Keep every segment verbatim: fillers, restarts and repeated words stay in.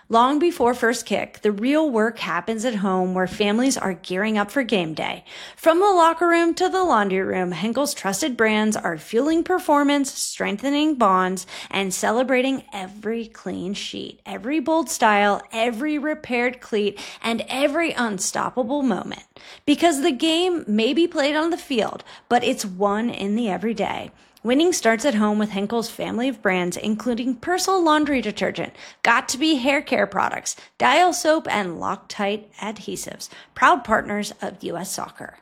Long before first kick, the real work happens at home where families are gearing up for game day. From the locker room to the laundry room, Henkel's trusted brands are fueling performance, strengthening bonds, and celebrating every clean sheet, every bold style, every repaired cleat, and every unstoppable moment. Because the game may be played on the field, but it's won in the everyday. Winning starts at home with Henkel's family of brands, including Persil laundry detergent, Got2b hair care products, Dial soap, and Loctite adhesives, proud partners of U S Soccer.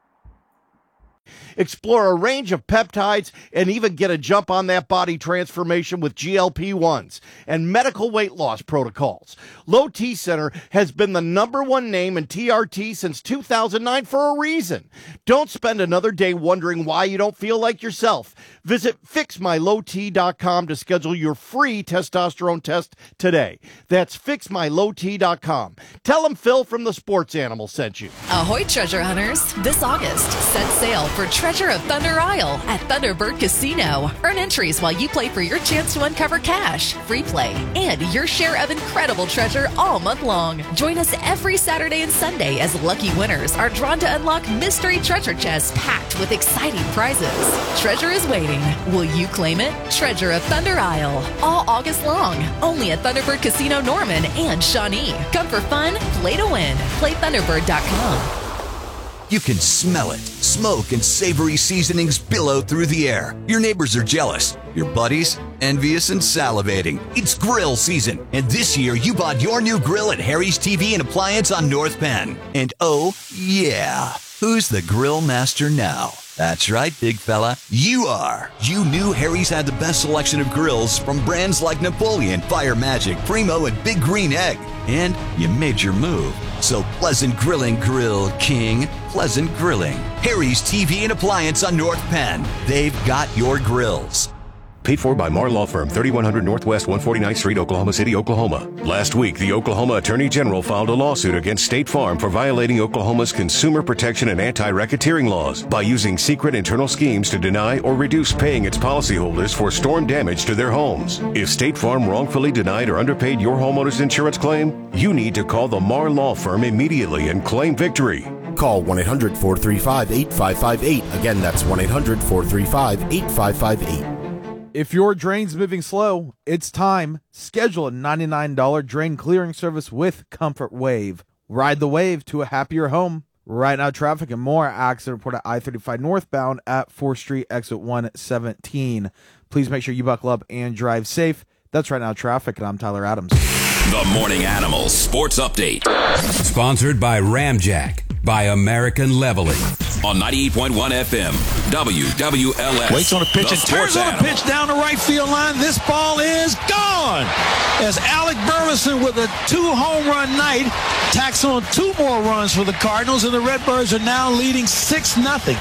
Explore a range of peptides and even get a jump on that body transformation with G L P ones and medical weight loss protocols. Low T Center has been the number one name in T R T since two thousand nine for a reason. Don't spend another day wondering why you don't feel like yourself. Visit fix my low t dot com to schedule your free testosterone test today. That's fix my low t dot com. Tell them Phil from the Sports Animal sent you. Ahoy, treasure hunters. This August, set sail for Treasure of Thunder Isle at Thunderbird Casino. Earn entries while you play for your chance to uncover cash, free play, and your share of incredible treasure all month long. Join us every Saturday and Sunday as lucky winners are drawn to unlock mystery treasure chests packed with exciting prizes. Treasure is waiting. Will you claim it? Treasure of Thunder Isle. All August long. Only at Thunderbird Casino Norman and Shawnee. Come for fun, play to win. Play thunderbird dot com. You can smell it. Smoke and savory seasonings billow through the air. Your neighbors are jealous. Your buddies, envious and salivating. It's grill season. And this year, you bought your new grill at Harry's T V and Appliance on North Penn. And oh, yeah. Who's the grill master now? That's right, big fella. You are. You knew Harry's had the best selection of grills from brands like Napoleon, Fire Magic, Primo, and Big Green Egg. And you made your move. So pleasant grilling, Grill King. Pleasant grilling. Harry's T V and Appliance on North Penn. They've got your grills. Paid for by Marr Law Firm, thirty-one hundred Northwest one forty-ninth Street, Oklahoma City, Oklahoma. Last week, the Oklahoma Attorney General filed a lawsuit against State Farm for violating Oklahoma's consumer protection and anti-racketeering laws by using secret internal schemes to deny or reduce paying its policyholders for storm damage to their homes. If State Farm wrongfully denied or underpaid your homeowner's insurance claim, you need to call the Marr Law Firm immediately and claim victory. Call one eight hundred four three five eight five five eight. Again, that's one eight hundred four three five eight five five eight. If your drain's moving slow, it's time. Schedule a ninety-nine dollars drain clearing service with Comfort Wave. Ride the wave to a happier home. Right now, traffic and more. Accident report at I thirty-five northbound at fourth Street, exit one seventeen. Please make sure you buckle up and drive safe. That's Right Now Traffic, and I'm Tyler Adams. The Morning Animals Sports Update. Sponsored by Ramjack by American Leveling on ninety-eight point one F M, W W L S. Waits on a pitch and turns on a pitch down the right field line. This ball is gone as Alec Burleson with a two-home run night tacks on two more runs for the Cardinals, and the Redbirds are now leading six nothing.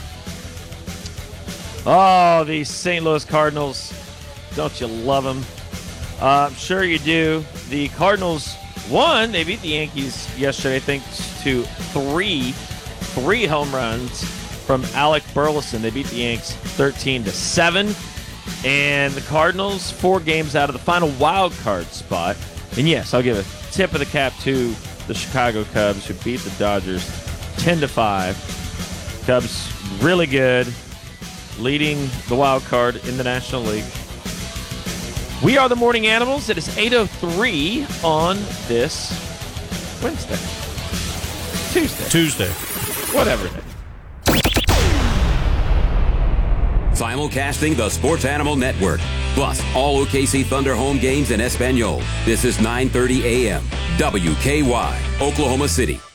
Oh, these Saint Louis Cardinals. Don't you love them? Uh, I'm sure you do. The Cardinals won. They beat the Yankees yesterday, thanks to three, three home runs from Alec Burleson. They beat the Yanks thirteen to seven. And the Cardinals, four games out of the final wild card spot. And yes, I'll give a tip of the cap to the Chicago Cubs, who beat the Dodgers ten to five. Cubs really good, leading the wild card in the National League. We are the Morning Animals. It is eight oh three on this Wednesday. Tuesday. Tuesday. Whatever. Simulcasting the Sports Animal Network. Plus, all O K C Thunder home games in Espanol. This is nine thirty a.m. W K Y, Oklahoma City.